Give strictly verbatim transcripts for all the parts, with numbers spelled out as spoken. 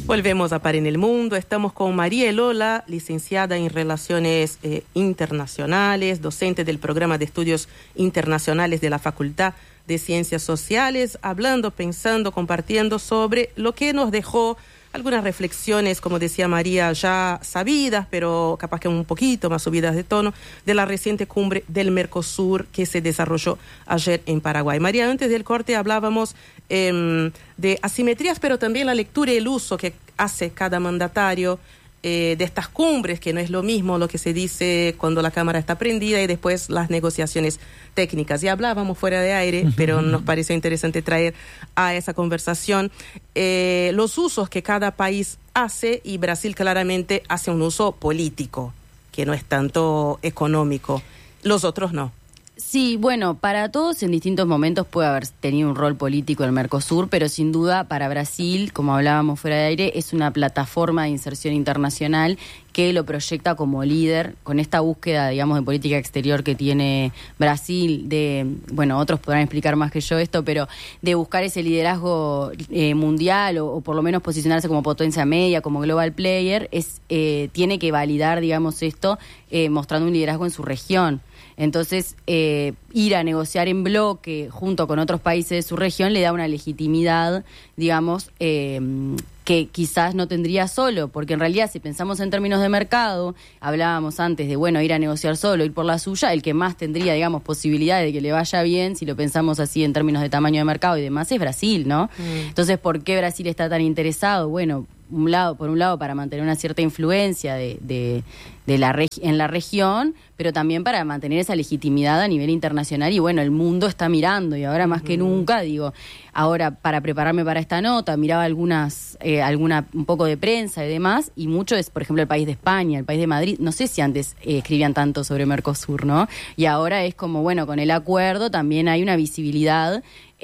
Volvemos a Par en el Mundo. Estamos con María Elola, licenciada en Relaciones eh, Internacionales, docente del Programa de Estudios Internacionales de la Facultad de Ciencias Sociales, hablando, pensando, compartiendo sobre lo que nos dejó algunas reflexiones, como decía María, ya sabidas, pero capaz que un poquito más subidas de tono, de la reciente cumbre del Mercosur que se desarrolló ayer en Paraguay. María, antes del corte hablábamos eh, de asimetrías, pero también la lectura y el uso que hace cada mandatario eh, de estas cumbres, que no es lo mismo lo que se dice cuando la cámara está prendida y después las negociaciones técnicas. Ya hablábamos fuera de aire, pero nos pareció interesante traer a esa conversación eh, los usos que cada país hace, y Brasil claramente hace un uso político, que no es tanto económico. Los otros no. Sí, bueno, para todos en distintos momentos puede haber tenido un rol político el Mercosur, pero sin duda para Brasil, como hablábamos fuera de aire, es una plataforma de inserción internacional que lo proyecta como líder con esta búsqueda, digamos, de política exterior que tiene Brasil, de, bueno, otros podrán explicar más que yo esto, pero de buscar ese liderazgo eh, mundial o, o por lo menos posicionarse como potencia media, como global player, es eh, tiene que validar, digamos, esto eh, mostrando un liderazgo en su región. Entonces, eh, ir a negociar en bloque junto con otros países de su región le da una legitimidad, digamos, eh, que quizás no tendría solo, porque en realidad si pensamos en términos de mercado, hablábamos antes de, bueno, ir a negociar solo, ir por la suya, el que más tendría, digamos, posibilidades de que le vaya bien, si lo pensamos así en términos de tamaño de mercado y demás, es Brasil, ¿no? Mm. Entonces, ¿por qué Brasil está tan interesado? Bueno, un lado, por un lado, para mantener una cierta influencia de, de, de la regi- en la región, pero también para mantener esa legitimidad a nivel internacional. Y bueno, el mundo está mirando, y ahora más uh-huh. que nunca, digo, ahora para prepararme para esta nota, miraba algunas, eh, alguna, un poco de prensa y demás, y mucho es, por ejemplo, el país de España, el país de Madrid. No sé si antes eh, escribían tanto sobre Mercosur, ¿no? Y ahora es como, bueno, con el acuerdo también hay una visibilidad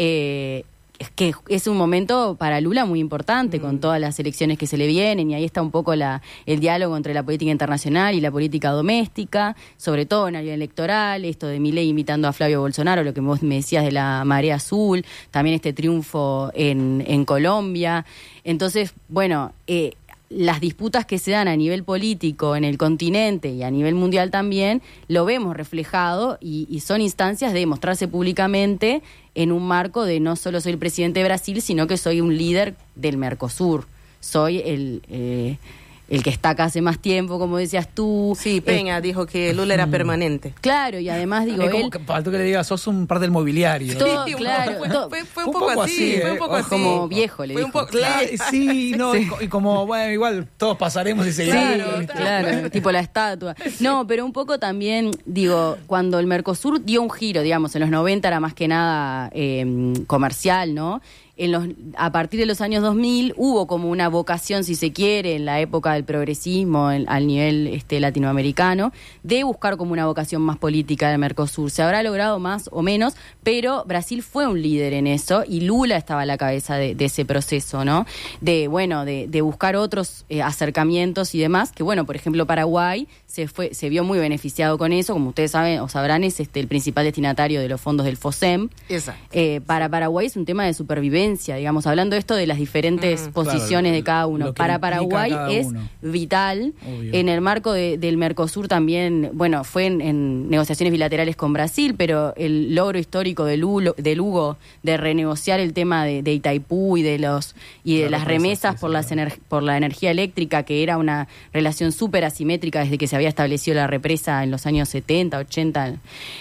eh, es que es un momento para Lula muy importante, mm. con todas las elecciones que se le vienen, y ahí está un poco la, el diálogo entre la política internacional y la política doméstica, sobre todo en el año electoral, esto de Milei invitando a Flavio Bolsonaro, lo que vos me decías de la marea azul, también este triunfo en, en Colombia. Entonces, bueno, eh, las disputas que se dan a nivel político en el continente y a nivel mundial también, lo vemos reflejado y, y son instancias de mostrarse públicamente en un marco de no solo soy el presidente de Brasil, sino que soy un líder del Mercosur. Soy el... Eh, el que está acá hace más tiempo, como decías tú. Sí, Peña eh, dijo que Lula era permanente. Claro, y además digo, es como él... que faltó que le diga, sos un parte del mobiliario. Todo, sí, claro. Fue, todo, fue, fue un, un poco, poco así, así, fue un poco eh, así. Como viejo, le fue dijo. Un poco, claro, sí, no, sí. Y como, bueno, igual todos pasaremos y seguiremos. Claro, claro, tipo la estatua. No, pero un poco también, digo, cuando el Mercosur dio un giro, digamos, en los noventa era más que nada eh, comercial, ¿no? En los, a partir de los años dos mil hubo como una vocación, si se quiere, en la época del progresismo en, al nivel este, latinoamericano, de buscar como una vocación más política del Mercosur. Se habrá logrado más o menos, pero Brasil fue un líder en eso y Lula estaba a la cabeza de, de ese proceso, ¿no? De, bueno, de, de buscar otros eh, acercamientos y demás, que bueno, por ejemplo, Paraguay se fue, se vio muy beneficiado con eso, como ustedes saben o sabrán, es este el principal destinatario de los fondos del FOSEM. Exacto. Eh, para Paraguay es un tema de supervivencia, digamos, hablando esto de las diferentes mm, posiciones claro, de cada uno. Para Paraguay es uno. vital. Obvio. En el marco de, del Mercosur también, bueno, fue en, en negociaciones bilaterales con Brasil, pero el logro histórico de Lulo, de Lugo de renegociar el tema de, de Itaipú y de los y de claro, las remesas por, las ener, por la energía eléctrica, que era una relación súper asimétrica desde que se había establecido la represa en los años setenta, ochenta.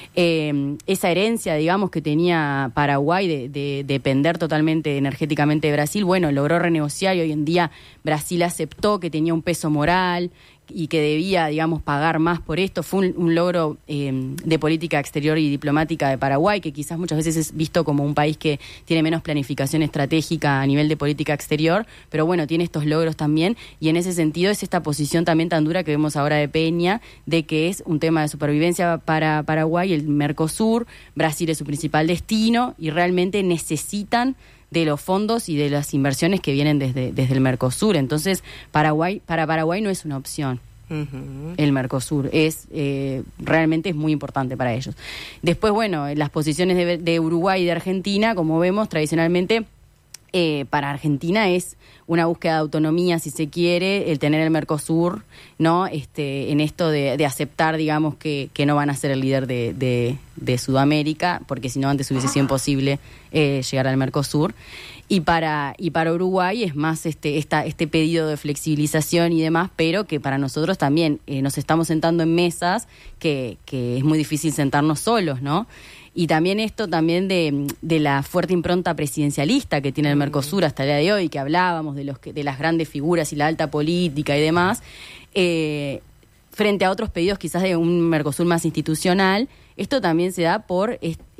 Eh, esa herencia, digamos, que tenía Paraguay de, de, de depender totalmente energéticamente de Brasil, bueno, logró renegociar y hoy en día Brasil aceptó que tenía un peso moral y que debía, digamos, pagar más por esto. Fue un, un logro eh, de política exterior y diplomática de Paraguay, que quizás muchas veces es visto como un país que tiene menos planificación estratégica a nivel de política exterior, pero bueno, tiene estos logros también, y en ese sentido es esta posición también tan dura que vemos ahora de Peña, de que es un tema de supervivencia para Paraguay, el Mercosur, Brasil es su principal destino, y realmente necesitan de los fondos y de las inversiones que vienen desde, desde el Mercosur. Entonces, Paraguay, para Paraguay no es una opción. Uh-huh. El Mercosur es eh, realmente es muy importante para ellos. Después, bueno, las posiciones de, de Uruguay y de Argentina, como vemos, tradicionalmente Eh, para Argentina es una búsqueda de autonomía, si se quiere, el tener el Mercosur, ¿no? Este, en esto de, de aceptar, digamos, que, que no van a ser el líder de, de, de Sudamérica, porque si no antes hubiese sido imposible eh, llegar al Mercosur. Y para, y para Uruguay es más este, esta, este pedido de flexibilización y demás, pero que para nosotros también eh, nos estamos sentando en mesas que, que es muy difícil sentarnos solos, ¿no? Y también esto también de, de la fuerte impronta presidencialista que tiene el Mercosur hasta el día de hoy, que hablábamos de los que, de las grandes figuras y la alta política y demás, eh, frente a otros pedidos quizás de un Mercosur más institucional. Esto también se da por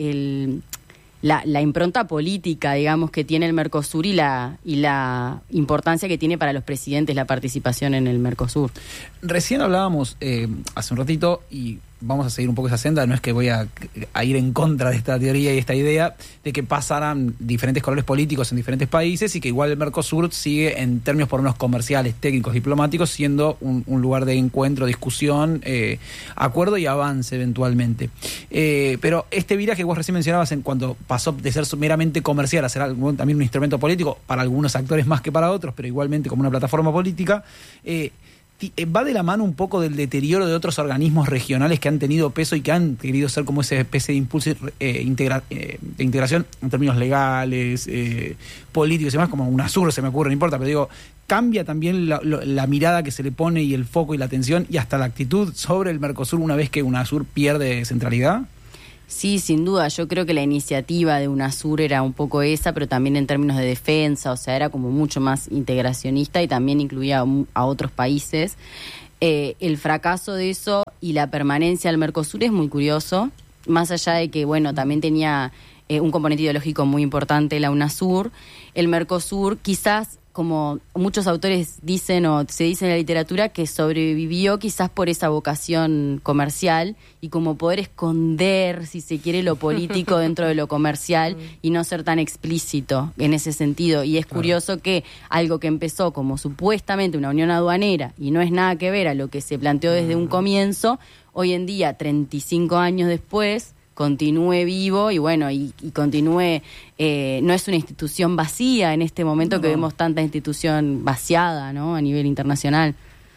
el, la, la impronta política, digamos, que tiene el Mercosur y la, y la importancia que tiene para los presidentes la participación en el Mercosur. Recién hablábamos eh, hace un ratito, y vamos a seguir un poco esa senda, no es que voy a, a ir en contra de esta teoría y esta idea de que pasaran diferentes colores políticos en diferentes países y que igual el Mercosur sigue en términos por lo menos comerciales, técnicos, diplomáticos, siendo un, un lugar de encuentro, discusión, eh, acuerdo y avance eventualmente. Eh, pero este viraje que vos recién mencionabas en cuanto pasó de ser meramente comercial a ser algo, también un instrumento político, para algunos actores más que para otros, pero igualmente como una plataforma política, eh, va de la mano un poco del deterioro de otros organismos regionales que han tenido peso y que han querido ser como esa especie de impulso eh, integra, eh, de integración en términos legales, eh, políticos y demás, como UNASUR se me ocurre, no importa, pero digo, cambia también la, la mirada que se le pone y el foco y la atención y hasta la actitud sobre el Mercosur una vez que UNASUR pierde centralidad. Sí, sin duda. Yo creo que la iniciativa de UNASUR era un poco esa, pero también en términos de defensa, o sea, era como mucho más integracionista y también incluía a, a otros países. Eh, el fracaso de eso y la permanencia del Mercosur es muy curioso, más allá de que, bueno, también tenía eh, un componente ideológico muy importante la UNASUR. El Mercosur quizás, como muchos autores dicen o se dice en la literatura, que sobrevivió quizás por esa vocación comercial y como poder esconder, si se quiere, lo político dentro de lo comercial y no ser tan explícito en ese sentido. Y es claro. Curioso que algo que empezó como supuestamente una unión aduanera y no es nada que ver a lo que se planteó desde un comienzo, hoy en día, treinta y cinco años después, continúe vivo y bueno, y, y continúe, eh, no es una institución vacía en este momento no. Que vemos tanta institución vaciada, ¿no? A nivel internacional.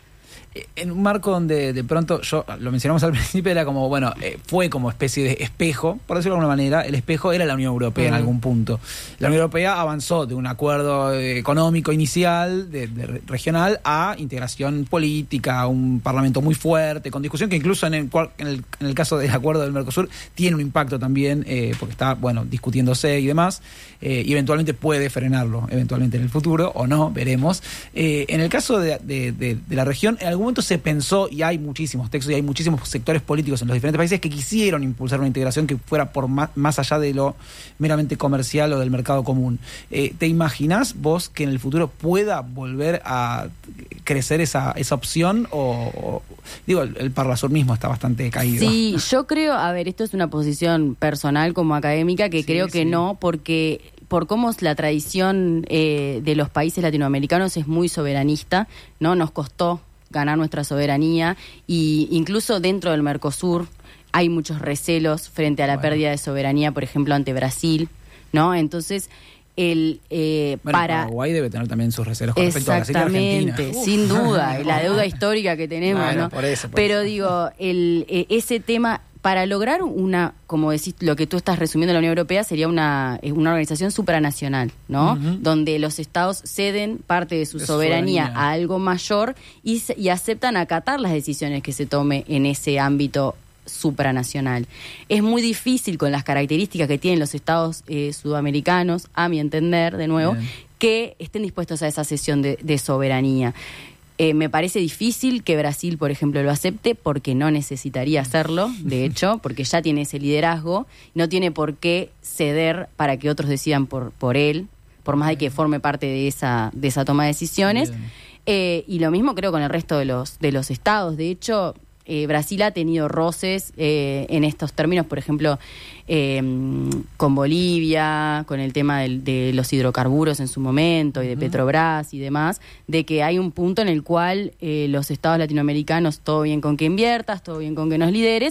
En un marco donde de pronto, yo lo mencionamos al principio, era como, bueno, eh, fue como especie de espejo, por decirlo de alguna manera, el espejo era la Unión Europea uh-huh. en algún punto. La Unión Europea avanzó de un acuerdo económico inicial, de, de regional, a integración política, a un parlamento muy fuerte, con discusión que incluso en el, en el, en el caso del acuerdo del Mercosur tiene un impacto también, eh, porque está, bueno, discutiéndose y demás, eh, y eventualmente puede frenarlo, eventualmente en el futuro, o no, veremos. Eh, en el caso de, de, de, de la región, en algún momento se pensó, y hay muchísimos textos y hay muchísimos sectores políticos en los diferentes países que quisieron impulsar una integración que fuera por más, más allá de lo meramente comercial o del mercado común. Eh, ¿Te imaginás vos que en el futuro pueda volver a crecer esa, esa opción? O, o digo, el, el Parlasur mismo está bastante caído. Sí, yo creo, a ver, esto es una posición personal como académica que sí, creo que sí. no, porque por cómo es la tradición eh, de los países latinoamericanos es muy soberanista, ¿no? Nos costó ganar nuestra soberanía y incluso dentro del Mercosur hay muchos recelos frente a la bueno. pérdida de soberanía, por ejemplo, ante Brasil, ¿no? Entonces, el eh, bueno, para Paraguay debe tener también sus recelos con respecto a Brasil y Argentina. Exactamente, sin duda, la deuda histórica que tenemos, bueno, ¿no? Por eso, por Pero eso. digo, el eh, ese tema para lograr una, como decís, lo que tú estás resumiendo, la Unión Europea sería una, una organización supranacional, ¿no? Uh-huh. Donde los estados ceden parte de su de soberanía, soberanía a algo mayor y, y aceptan acatar las decisiones que se tome en ese ámbito supranacional. Es muy difícil con las características que tienen los estados eh, sudamericanos, a mi entender, de nuevo, Bien. que estén dispuestos a esa cesión de, de soberanía. Eh, me parece difícil que Brasil, por ejemplo, lo acepte porque no necesitaría hacerlo, de hecho, porque ya tiene ese liderazgo, no tiene por qué ceder para que otros decidan por, por él, por más de que forme parte de esa, de esa toma de decisiones. Eh, y lo mismo creo con el resto de los, de los estados. De hecho, eh, Brasil ha tenido roces eh, en estos términos, por ejemplo, eh, con Bolivia, con el tema del, de los hidrocarburos en su momento y de uh-huh. Petrobras y demás, de que hay un punto en el cual eh, los estados latinoamericanos, todo bien con que inviertas, todo bien con que nos lideres,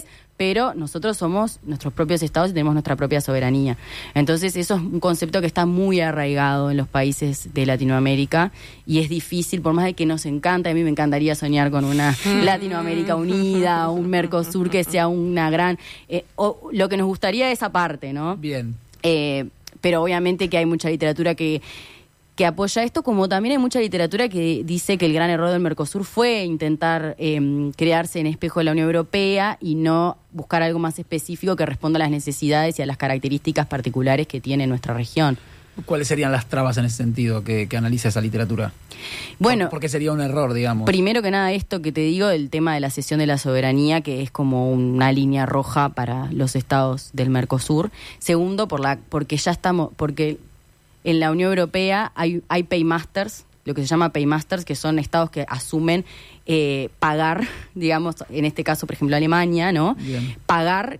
pero nosotros somos nuestros propios estados y tenemos nuestra propia soberanía. Entonces eso es un concepto que está muy arraigado en los países de Latinoamérica y es difícil, por más de que nos encanta, a mí me encantaría soñar con una Latinoamérica unida, un Mercosur que sea una gran... Eh, o, lo que nos gustaría es esa parte, ¿no? Bien. Eh, pero obviamente que hay mucha literatura que... que apoya esto, como también hay mucha literatura que dice que el gran error del Mercosur fue intentar eh, crearse en espejo de la Unión Europea y no buscar algo más específico que responda a las necesidades y a las características particulares que tiene nuestra región. ¿Cuáles serían las trabas en ese sentido que, que analiza esa literatura? Bueno, porque sería un error, digamos. Primero que nada, esto que te digo, el tema de la cesión de la soberanía, que es como una línea roja para los estados del Mercosur. Segundo, por la porque ya estamos... porque en la Unión Europea hay, hay paymasters, lo que se llama paymasters, que son estados que asumen eh, pagar, digamos, en este caso, por ejemplo, Alemania, ¿no? Bien. Pagar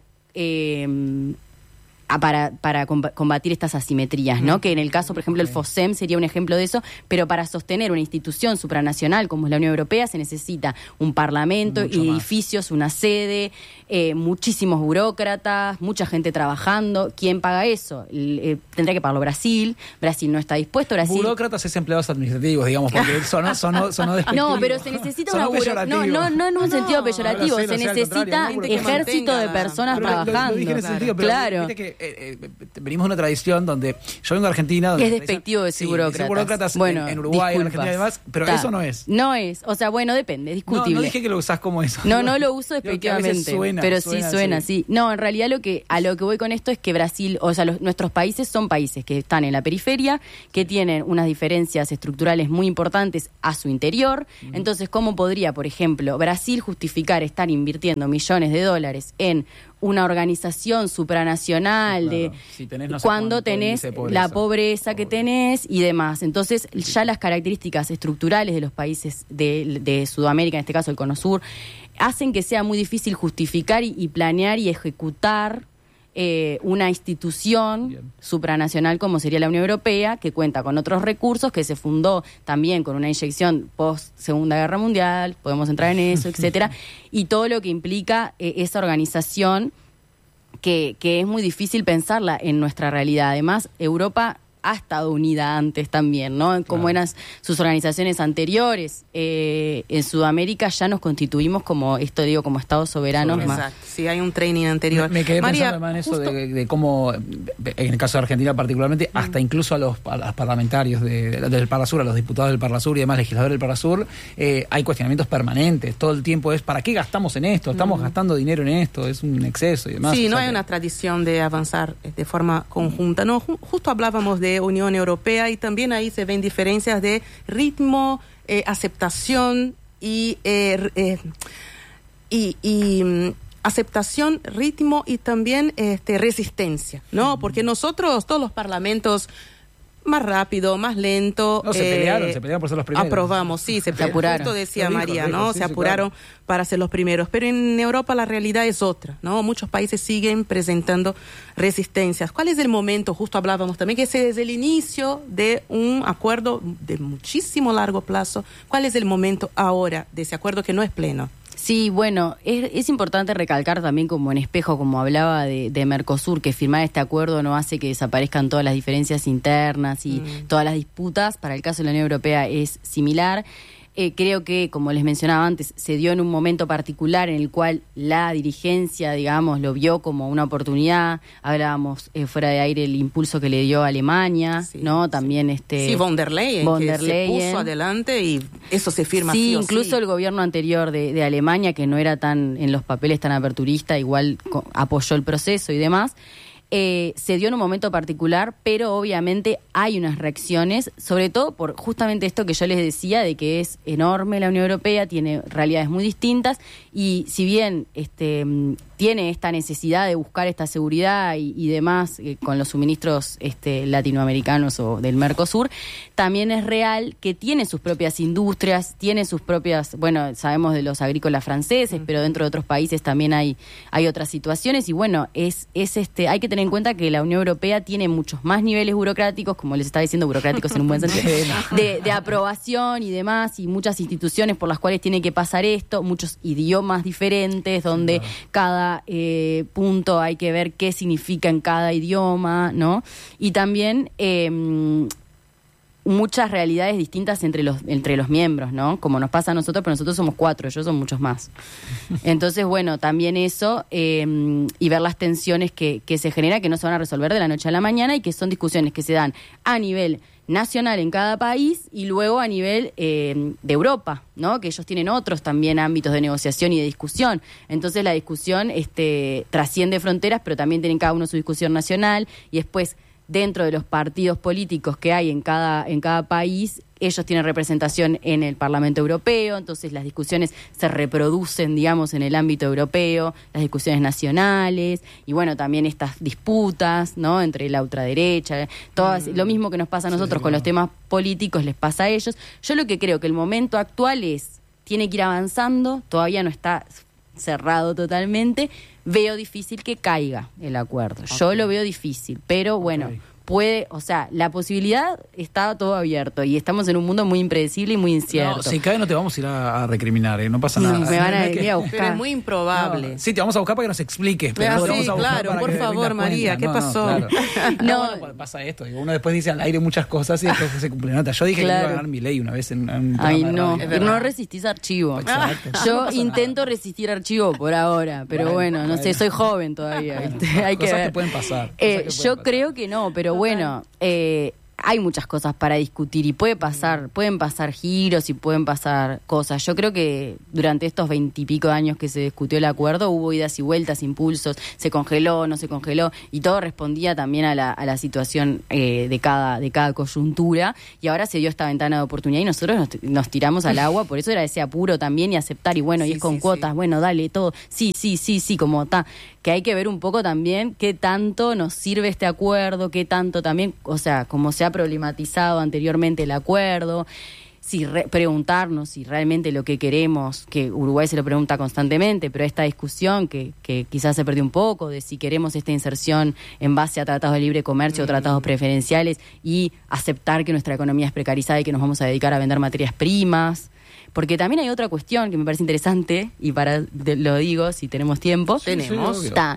eh, a, para, para combatir estas asimetrías, ¿no? Mm. Que en el caso, por ejemplo, el FOSEM sería un ejemplo de eso, pero para sostener una institución supranacional como es la Unión Europea se necesita un parlamento, Mucho edificios, más. una sede, eh, muchísimos burócratas, mucha gente trabajando. ¿Quién paga eso? Eh, tendría que pagarlo Brasil. Brasil no está dispuesto. Brasil... Burócratas es empleados administrativos, digamos, porque sonó, sonó, sonó despectivo. No, pero se necesita una burócrata. No, no, no en un no, sentido peyorativo. No, se necesita un ejército de personas pero trabajando. Lo, lo dije en ese sentido, pero claro. Viste que eh, eh, venimos de una tradición donde yo vengo de Argentina. Donde es despectivo decir sí, burócratas. burócratas bueno, en, en Uruguay, disculpas. en Argentina y demás, pero Ta. eso no es. No es. O sea, bueno, depende, discutible. No, no dije que lo usás como eso. No, no lo uso despectivamente. Suena, pero suena, sí suena, sí. sí. No, en realidad lo que a lo que voy con esto es que Brasil, o sea, los, nuestros países son países que están en la periferia, que tienen unas diferencias estructurales muy importantes a su interior. Mm. Entonces, ¿cómo podría, por ejemplo, Brasil justificar estar invirtiendo millones de dólares en una organización supranacional, claro, de si tenés no sé cuando tenés pobreza, la pobreza Pobre. que tenés y demás? Entonces, ya las características estructurales de los países de, de Sudamérica, en este caso el Cono Sur, hacen que sea muy difícil justificar y, y planear y ejecutar eh, una institución Bien. supranacional como sería la Unión Europea, que cuenta con otros recursos, que se fundó también con una inyección post Segunda Guerra Mundial, podemos entrar en eso, etcétera, y todo lo que implica eh, esa organización que, que es muy difícil pensarla en nuestra realidad. Además, Europa ha estado unida antes también, ¿no? Como claro. eran sus organizaciones anteriores. Eh, en Sudamérica ya nos constituimos como, esto digo, como Estados soberanos. Exacto. Más. Sí, hay un training anterior. Me, me quedé María, pensando en eso de, de cómo, en el caso de Argentina particularmente, mm. hasta incluso a los, a los parlamentarios de, de, del Parlasur, a los diputados del Parlasur y demás, legisladores del Parlasur, eh, hay cuestionamientos permanentes. Todo el tiempo es, ¿para qué gastamos en esto? Estamos mm. gastando dinero en esto, es un exceso y demás. Sí, o no sea hay que... una tradición de avanzar de forma conjunta. No, ju- justo hablábamos de Unión Europea y también ahí se ven diferencias de ritmo, eh, aceptación y, eh, eh, y, y mm, aceptación, ritmo y también este, resistencia, ¿no? Porque nosotros, todos los parlamentos, más rápido, más lento. No, se eh, pelearon, se pelearon por ser los primeros. Aprobamos, sí, se, se apuraron. Justo decía dijo, María, dijo, ¿no? Sí, se apuraron sí, claro. para ser los primeros. Pero en Europa la realidad es otra, ¿no? Muchos países siguen presentando resistencias. ¿Cuál es el momento? Justo hablábamos también que ese es el inicio de un acuerdo de muchísimo largo plazo. ¿Cuál es el momento ahora de ese acuerdo que no es pleno? Sí, bueno, es, es importante recalcar también como en espejo, como hablaba de, de Mercosur, que firmar este acuerdo no hace que desaparezcan todas las diferencias internas y mm. todas las disputas. Para el caso de la Unión Europea es similar. Eh, creo que, como les mencionaba antes, se dio en un momento particular en el cual la dirigencia, digamos, lo vio como una oportunidad. Hablábamos eh, fuera de aire el impulso que le dio a Alemania, sí, ¿no? También sí. este... Sí, von der Leyen, von que der se Leyen. puso adelante y eso se firma sí, sí o incluso sí. el gobierno anterior de, de Alemania, que no era tan en los papeles tan aperturista, igual co- apoyó el proceso y demás. Eh, se dio en un momento particular, pero obviamente hay unas reacciones, sobre todo por justamente esto que yo les decía, de que es enorme la Unión Europea, tiene realidades muy distintas, y si bien este tiene esta necesidad de buscar esta seguridad y, y demás eh, con los suministros este, latinoamericanos o del Mercosur, también es real que tiene sus propias industrias, tiene sus propias, bueno, sabemos de los agrícolas franceses, mm. pero dentro de otros países también hay, hay otras situaciones, y bueno, es, es este, hay que tener en cuenta que la Unión Europea tiene muchos más niveles burocráticos, como les estaba diciendo, burocráticos en un buen sentido, de, de aprobación y demás, y muchas instituciones por las cuales tiene que pasar esto, muchos idiomas diferentes, donde sí, claro. cada cada eh, punto hay que ver qué significa en cada idioma, ¿no? Y también eh, muchas realidades distintas entre los entre los miembros, ¿no? Como nos pasa a nosotros, pero nosotros somos cuatro, ellos son muchos más. Entonces, bueno, también eso, eh, y ver las tensiones que, que se generan, que no se van a resolver de la noche a la mañana y que son discusiones que se dan a nivel nacional en cada país y luego a nivel eh, de Europa, ¿no? Que ellos tienen otros también ámbitos de negociación y de discusión. Entonces la discusión este, trasciende fronteras, pero también tienen cada uno su discusión nacional y después dentro de los partidos políticos que hay en cada, en cada país, ellos tienen representación en el Parlamento Europeo, entonces las discusiones se reproducen, digamos, en el ámbito europeo, las discusiones nacionales, y bueno, también estas disputas, ¿no?, entre la ultraderecha, todas, mm. lo mismo que nos pasa a nosotros sí, sí, con claro. los temas políticos, les pasa a ellos. Yo lo que creo que el momento actual es, tiene que ir avanzando, todavía no está cerrado totalmente, veo difícil que caiga el acuerdo. Okay. Yo lo veo difícil, pero bueno, okay. puede, o sea, la posibilidad está todo abierto y estamos en un mundo muy impredecible y muy incierto. No, si cae no te vamos a ir a, a recriminar, ¿eh? No pasa nada. No, me van a no venir que, a buscar. Pero es muy improbable. No, sí, te vamos a buscar para que nos expliques. Pero ah, no sí, vamos a claro, para por que favor, María, ¿qué no, pasó? No, claro. no, no, pasa esto. Uno después dice al aire muchas cosas y después se cumple nota. Yo dije claro. que iba a ganar mi ley una vez en, en un Ay, no, no resistís archivo. Exacto. Yo no intento nada. resistir archivo por ahora, pero bueno, bueno no bueno. sé, soy joven todavía. ¿viste? Hay que cosas ver. que pueden pasar. Eh, que pueden yo pasar. creo que no, pero bueno, eh, hay muchas cosas para discutir y puede pasar, pueden pasar giros y pueden pasar cosas. Yo creo que durante estos veintipico años que se discutió el acuerdo hubo idas y vueltas, impulsos, se congeló, no se congeló y todo respondía también a la, a la situación eh, de cada de cada coyuntura y ahora se dio esta ventana de oportunidad y nosotros nos, nos tiramos al agua, por eso era ese apuro también y aceptar y bueno, sí, y es con sí, cuotas, sí. bueno, dale todo, sí, sí, sí, sí, como está, que hay que ver un poco también qué tanto nos sirve este acuerdo, qué tanto también, o sea, como se ha problematizado anteriormente el acuerdo, si re- preguntarnos si realmente lo que queremos, que Uruguay se lo pregunta constantemente, pero esta discusión que, que quizás se perdió un poco, de si queremos esta inserción en base a tratados de libre comercio mm. o tratados preferenciales y aceptar que nuestra economía es precarizada y que nos vamos a dedicar a vender materias primas. Porque también hay otra cuestión que me parece interesante, y para de, lo digo si tenemos tiempo. Tenemos. Sí, está,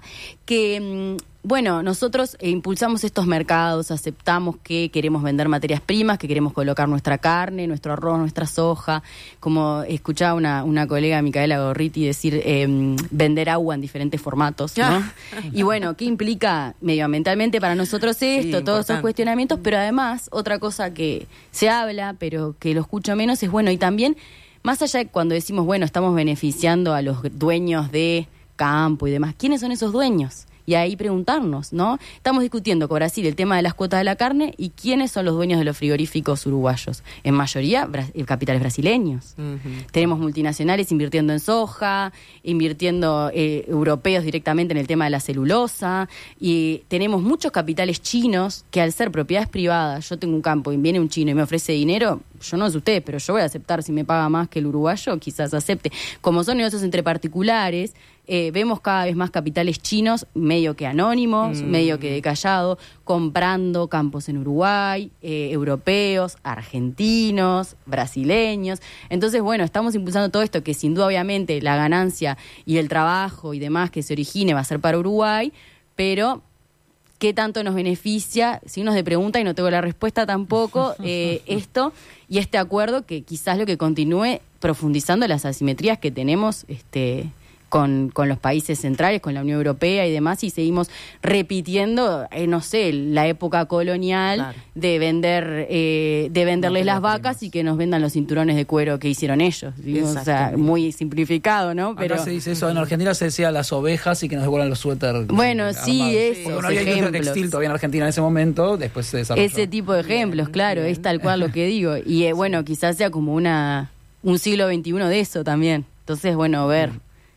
que, bueno, nosotros eh, impulsamos estos mercados, aceptamos que queremos vender materias primas, que queremos colocar nuestra carne, nuestro arroz, nuestra soja. Como escuchaba una, una colega, Micaela Gorriti, decir eh, vender agua en diferentes formatos, ¿no? Y bueno, ¿qué implica medioambientalmente para nosotros esto? Sí, todos esos cuestionamientos, pero además, otra cosa que se habla, pero que lo escucho menos, es bueno, y también más allá de cuando decimos, bueno, estamos beneficiando a los dueños de campo y demás, ¿quiénes son esos dueños? Y ahí preguntarnos, ¿no? Estamos discutiendo con Brasil el tema de las cuotas de la carne y quiénes son los dueños de los frigoríficos uruguayos. En mayoría, bra- capitales brasileños. Uh-huh. Tenemos multinacionales invirtiendo en soja, invirtiendo eh, europeos directamente en el tema de la celulosa, y tenemos muchos capitales chinos que al ser propiedades privadas, yo tengo un campo y viene un chino y me ofrece dinero, yo no sé ustedes, pero yo voy a aceptar, si me paga más que el uruguayo, quizás acepte. Como son negocios entre particulares, eh, vemos cada vez más capitales chinos, medio que anónimos, mm. medio que de callado, comprando campos en Uruguay, eh, europeos, argentinos, brasileños. Entonces, bueno, estamos impulsando todo esto, que sin duda, obviamente, la ganancia y el trabajo y demás que se origine va a ser para Uruguay, pero ¿qué tanto nos beneficia? Signos de pregunta y no tengo la respuesta tampoco, eh, esto y este acuerdo, que quizás lo que continúe profundizando las asimetrías que tenemos este con, con los países centrales, con la Unión Europea y demás, y seguimos repitiendo, eh, no sé, la época colonial, claro, de vender eh, de venderles no las vacas y que nos vendan los cinturones de cuero que hicieron ellos. ¿Sí? O sea, muy simplificado, ¿no? Pero acá se dice eso, en Argentina se decía las ovejas y que nos devuelvan los suéteres. Bueno, sí, eso. Porque no había industria textil todavía en Argentina en ese momento, después se desarrolló. Ese tipo de ejemplos, bien, claro, bien. Es tal cual lo que digo. Y eh, bueno, quizás sea como una un siglo veintiuno de eso también. Entonces, bueno, ver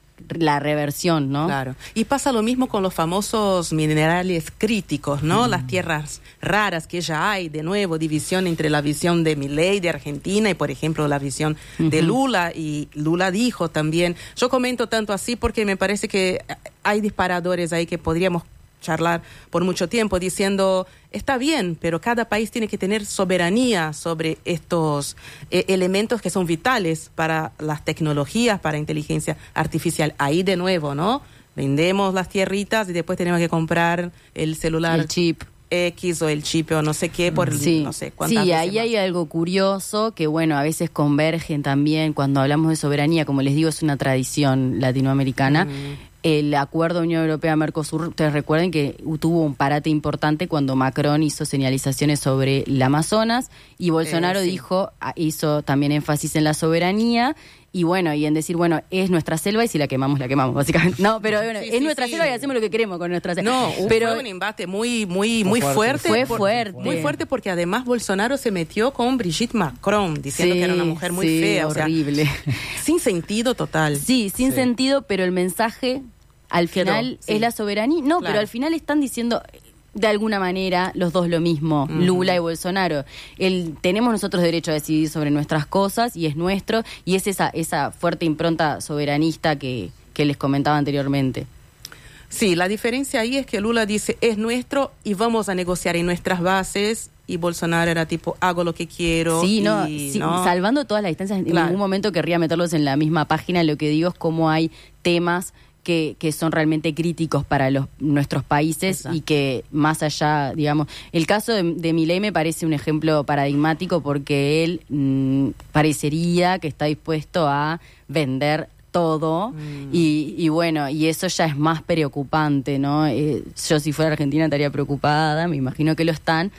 la reversión, ¿no? Claro. Y pasa lo mismo con los famosos minerales críticos, ¿no? Mm. Las tierras raras que ya hay, de nuevo, división entre la visión de Milei de Argentina y, por ejemplo, la visión uh-huh. de Lula. Y Lula dijo también, yo comento tanto así porque me parece que hay disparadores ahí que podríamos charlar por mucho tiempo, diciendo, está bien, pero cada país tiene que tener soberanía sobre estos eh, elementos que son vitales para las tecnologías, para inteligencia artificial. Ahí de nuevo, ¿no? vendemos las tierritas y después tenemos que comprar el celular. El chip. X o el chip o no sé qué por sí. no sé cuántas sí, veces ahí más. hay algo curioso que bueno, a veces convergen también cuando hablamos de soberanía, como les digo, es una tradición latinoamericana. Mm. El acuerdo Unión Europea-Mercosur, ustedes recuerden que tuvo un parate importante cuando Macron hizo señalizaciones sobre el Amazonas y Bolsonaro eh, sí. dijo, hizo también énfasis en la soberanía. Y bueno, y en decir, bueno, es nuestra selva y si la quemamos, la quemamos, básicamente. No, pero bueno, sí, es sí, nuestra sí. selva y hacemos lo que queremos con nuestra selva. No, pero fue un embate muy, muy, muy fuerte. Fue por, fuerte. Muy fuerte porque además Bolsonaro se metió con Brigitte Macron, diciendo sí, que era una mujer muy sí, fea. horrible. O sea, sin sentido total. Sí, sin sí. sentido, pero el mensaje al final Quedó, sí. es la soberanía. No, claro. pero al final están diciendo... de alguna manera, los dos lo mismo, mm. Lula y Bolsonaro. El, tenemos nosotros derecho a decidir sobre nuestras cosas y es nuestro, y es esa, esa fuerte impronta soberanista que, que les comentaba anteriormente. Sí, la diferencia ahí es que Lula dice, es nuestro y vamos a negociar en nuestras bases, y Bolsonaro era tipo, hago lo que quiero. Sí, y, no, sí, ¿no? salvando todas las distancias, claro. en ningún momento querría meterlos en la misma página, lo que digo es cómo hay temas Que, que son realmente críticos para los nuestros países. Exacto. Y que más allá, digamos, el caso de, de Milei me parece un ejemplo paradigmático porque él mmm, parecería que está dispuesto a vender todo mm. y, y bueno, y eso ya es más preocupante, ¿no? Eh, yo si fuera Argentina estaría preocupada, me imagino que lo están,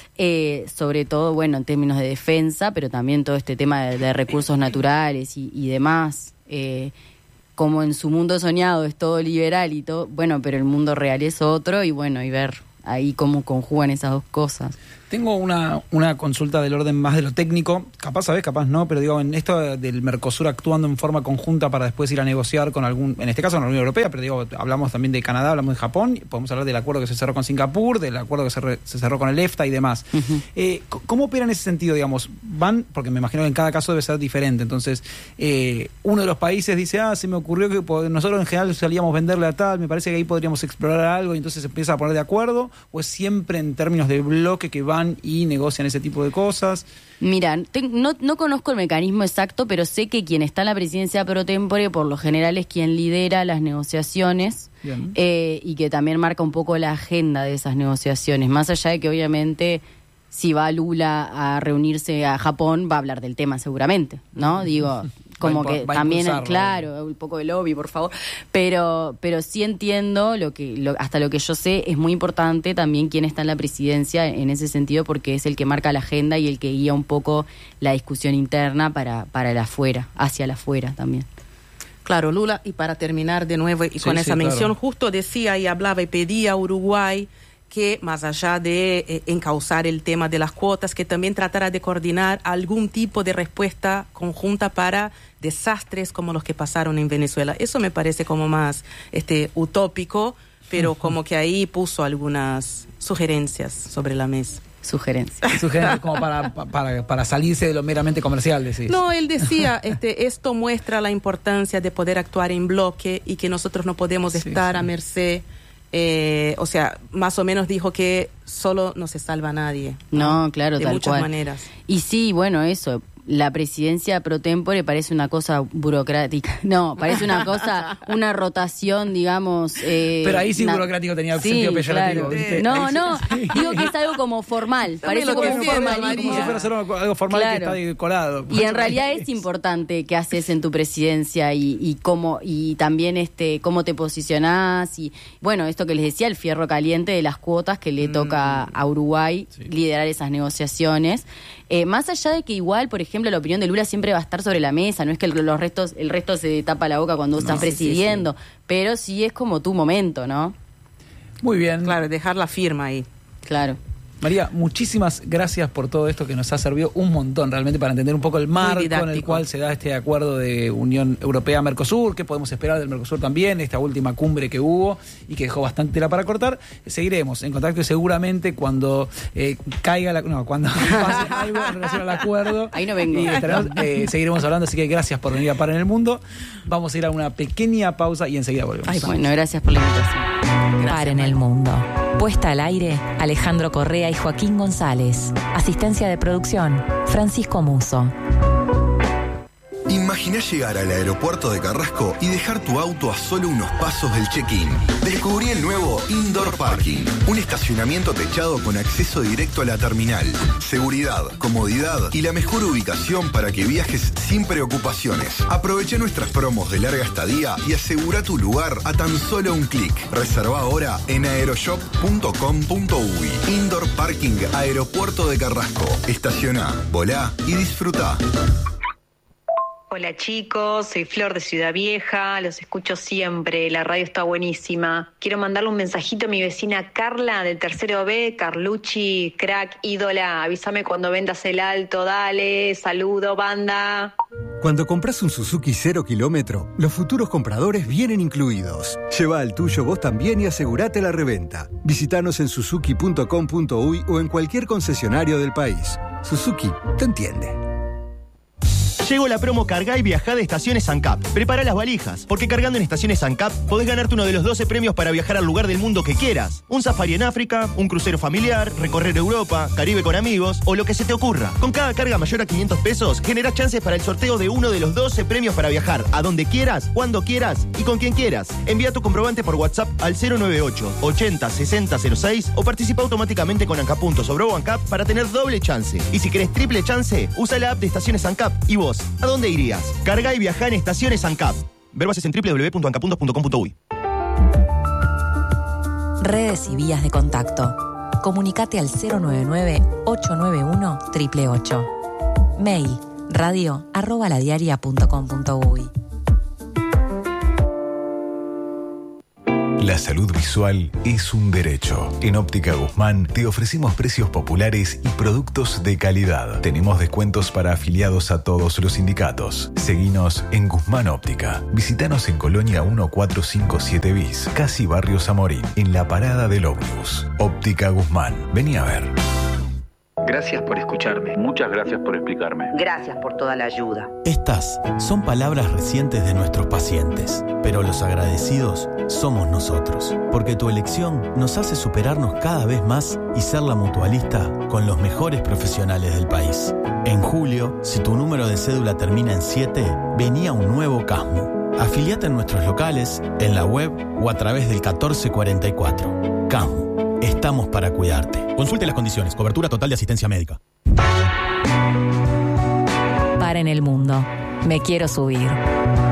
eh, sobre todo, bueno, en términos de defensa, pero también todo este tema de, de recursos naturales y, y demás, eh, como en su mundo soñado es todo liberal y todo, bueno, pero el mundo real es otro y bueno, y ver ahí cómo conjugan esas dos cosas. Tengo una, una consulta del orden más de lo técnico, capaz sabés, capaz no, pero digo, en esto del Mercosur actuando en forma conjunta para después ir a negociar con algún, en este caso con la Unión Europea, pero digo, hablamos también de Canadá, hablamos de Japón, podemos hablar del acuerdo que se cerró con Singapur, del acuerdo que se, re, se cerró con el EFTA y demás. Uh-huh. Eh, ¿Cómo opera en ese sentido, digamos? Van, porque me imagino que en cada caso debe ser diferente, entonces, eh, uno de los países dice, ah, se me ocurrió que nosotros en general salíamos a venderle a tal, me parece que ahí podríamos explorar algo y entonces se empieza a poner de acuerdo, o es siempre en términos de bloque que van y negocian ese tipo de cosas. Mira, te, no, no conozco el mecanismo exacto, pero sé que quien está en la presidencia pro tempore por lo general es quien lidera las negociaciones eh, y que también marca un poco la agenda de esas negociaciones, más allá de que obviamente si va Lula a reunirse a Japón va a hablar del tema seguramente, ¿no? Digo, como impo- que también, claro, un poco de lobby, por favor, pero pero sí entiendo lo que lo, hasta lo que yo sé es muy importante también quién está en la presidencia en ese sentido porque es el que marca la agenda y el que guía un poco la discusión interna para para el afuera, hacia el afuera también. Claro, Lula, y para terminar de nuevo y sí, con sí, esa mención, claro. Justo decía y hablaba y pedía a Uruguay que más allá de eh, encauzar el tema de las cuotas, que también tratara de coordinar algún tipo de respuesta conjunta para desastres como los que pasaron en Venezuela. Eso me parece como más este utópico, pero uh-huh. como que ahí puso algunas sugerencias sobre la mesa. Sugerencias. Sugerencias como para, para, para salirse de lo meramente comercial, decís. No, él decía, este, esto muestra la importancia de poder actuar en bloque y que nosotros no podemos sí, estar sí. a merced. Eh, o sea, más o menos dijo que solo no se salva a nadie. No, no claro, de tal muchas cual. maneras. Y sí, bueno, eso. La presidencia pro tempore parece una cosa burocrática. No, parece una cosa, una rotación, digamos. Eh, Pero ahí sí una... burocrático tenía sí, sentido peyorativo. Claro. ¿Viste? No, ahí no, sí. digo que es algo como formal. Parece lo como que un quiera, formalismo. Como si fuera hacer algo formal claro. que está decorado. Y en realidad es importante qué haces en tu presidencia y, y cómo y también este cómo te posicionás y bueno, esto que les decía, el fierro caliente de las cuotas que le mm. toca a Uruguay sí. liderar esas negociaciones. Eh, más allá de que igual, por ejemplo, la opinión de Lula siempre va a estar sobre la mesa, no es que el, los restos, el resto se tapa la boca cuando no, estás sí, presidiendo, sí, sí. pero sí es como tu momento, ¿no? Muy bien. Claro, dejar la firma ahí. Claro. María, muchísimas gracias por todo esto que nos ha servido un montón realmente para entender un poco el marco en el cual se da este acuerdo de Unión Europea-Mercosur, qué podemos esperar del Mercosur también, esta última cumbre que hubo y que dejó bastante tela para cortar. Seguiremos en contacto y seguramente cuando eh, caiga la... No, cuando pase algo en relación al acuerdo. Ahí no vengo. Y estaremos, eh, seguiremos hablando, así que gracias por venir a Para en el Mundo. Vamos a ir a una pequeña pausa y enseguida volvemos. Ay, bueno, gracias por la invitación. Para en el Mundo. Puesta al aire, Alejandro Correa y Joaquín González. Asistencia de producción, Francisco Muso. Imaginá llegar al aeropuerto de Carrasco y dejar tu auto a solo unos pasos del check-in. Descubrí el nuevo Indoor Parking, un estacionamiento techado con acceso directo a la terminal. Seguridad, comodidad y la mejor ubicación para que viajes sin preocupaciones. Aprovecha nuestras promos de larga estadía y asegura tu lugar a tan solo un clic. Reserva ahora en aeroshop punto com punto uy. Indoor Parking Aeropuerto de Carrasco. Estaciona, volá y disfruta. Hola chicos, soy Flor de Ciudad Vieja, los escucho siempre, la radio está buenísima. Quiero mandarle un mensajito a mi vecina Carla del tercero B, Carlucci, crack, ídola, avísame cuando vendas el alto, dale, saludo, banda. Cuando compras un Suzuki cero kilómetro, los futuros compradores vienen incluidos. Lleva al tuyo vos también y asegurate la reventa. Visítanos en suzuki punto com punto uy o en cualquier concesionario del país. Suzuki te entiende. Llegó la promo Cargá y Viajá de Estaciones ANCAP. Prepara las valijas, porque cargando en Estaciones ANCAP podés ganarte uno de los doce premios para viajar al lugar del mundo que quieras. Un safari en África, un crucero familiar, recorrer Europa, Caribe con amigos o lo que se te ocurra. Con cada carga mayor a quinientos pesos, generás chances para el sorteo de uno de los doce premios para viajar a donde quieras, cuando quieras y con quien quieras. Envía tu comprobante por WhatsApp al cero noventa y ocho, ochenta, sesenta cero seis o participa automáticamente con ANCAP puntos o Bro ANCAP para tener doble chance. Y si querés triple chance, usa la app de Estaciones ANCAP. ¿Y vos? ¿A dónde irías? Carga y viajá en Estaciones ANCAP. Ver bases en doble u doble u doble u punto anca puntos punto com punto uy. Redes y vías de contacto. Comunicate al cero nueve nueve, ocho nueve uno, ocho ocho ocho. Mail radio arroba ladiaria punto com punto uy. La salud visual es un derecho. En Óptica Guzmán te ofrecemos precios populares y productos de calidad. Tenemos descuentos para afiliados a todos los sindicatos. Seguinos en Guzmán Óptica. Visítanos en Colonia mil cuatrocientos cincuenta y siete bis, casi Barrio Zamorín, en la parada del ómnibus. Óptica Guzmán. Vení a ver. Gracias por escucharme. Muchas gracias por explicarme. Gracias por toda la ayuda. Estas son palabras recientes de nuestros pacientes, pero los agradecidos somos nosotros, porque tu elección nos hace superarnos cada vez más y ser la mutualista con los mejores profesionales del país. En julio, si tu número de cédula termina en siete, venía un nuevo CASMU. Afiliate en nuestros locales, en la web o a través del catorce cuarenta y cuatro. CASMU. Estamos para cuidarte. Consulte las condiciones. Cobertura total de asistencia médica. Para en el mundo. Me quiero subir.